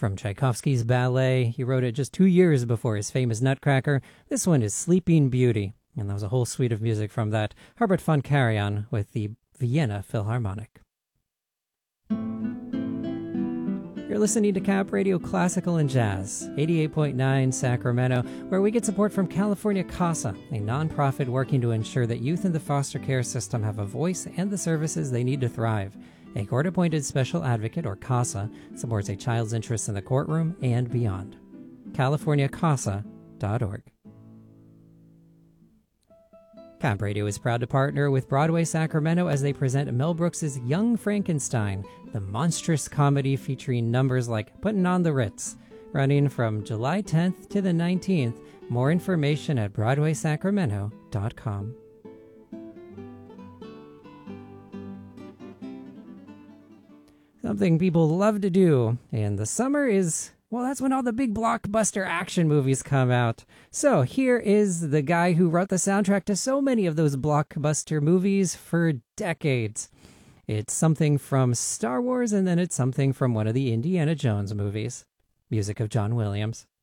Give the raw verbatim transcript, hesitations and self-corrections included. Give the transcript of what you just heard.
From Tchaikovsky's ballet, he wrote it just two years before his famous Nutcracker. This one is Sleeping Beauty, and there was a whole suite of music from that. Herbert von Karajan with the Vienna Philharmonic. You're listening to Cap Radio Classical and Jazz, eighty-eight point nine Sacramento, where we get support from California CASA, a nonprofit working to ensure that youth in the foster care system have a voice and the services they need to thrive. A court-appointed special advocate, or CASA, supports a child's interests in the courtroom and beyond. california casa dot org. Cap Radio is proud to partner with Broadway Sacramento as they present Mel Brooks' Young Frankenstein, the monstrous comedy featuring numbers like Puttin' on the Ritz. Running from July tenth to the nineteenth. More information at broadway sacramento dot com. Something people love to do in the summer is, well, that's when all the big blockbuster action movies come out. So here is the guy who wrote the soundtrack to so many of those blockbuster movies for decades. It's something from Star Wars, and then it's something from one of the Indiana Jones movies. Music of John Williams.